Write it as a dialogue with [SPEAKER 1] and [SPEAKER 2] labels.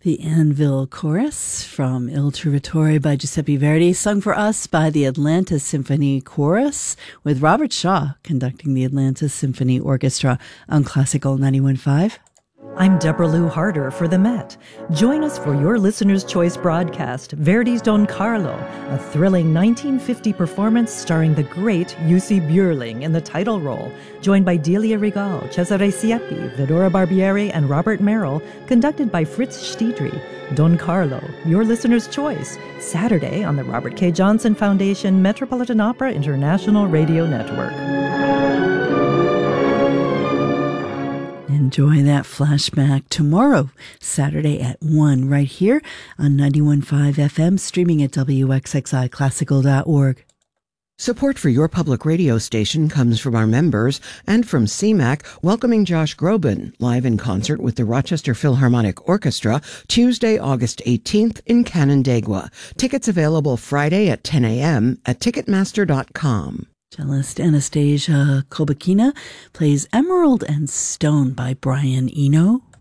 [SPEAKER 1] The Anvil Chorus from Il Trovatore by Giuseppe Verdi, sung for us by the Atlanta Symphony Chorus, with Robert Shaw conducting the Atlanta Symphony Orchestra on Classical 91.5.
[SPEAKER 2] I'm Deborah Lou Harder for the Met. Join us for your Listener's Choice broadcast, Verdi's Don Carlo, a thrilling 1950 performance starring the great Jussi Björling in the title role, joined by Delia Regal, Cesare Siepi, Fedora Barbieri, and Robert Merrill, conducted by Fritz Stiedry. Don Carlo, your Listener's Choice, Saturday on the Robert K. Johnson Foundation Metropolitan Opera International Radio Network.
[SPEAKER 1] Enjoy that flashback tomorrow, Saturday at 1, right here on 91.5 FM, streaming at wxxiclassical.org.
[SPEAKER 3] Support for your public radio station comes from our members and from CMAC, welcoming Josh Groban, live in concert with the Rochester Philharmonic Orchestra, Tuesday, August 18th in Canandaigua. Tickets available Friday at 10 a.m. at Ticketmaster.com.
[SPEAKER 1] Cellist Anastasia Kobakina plays Emerald and Stone by Brian Eno.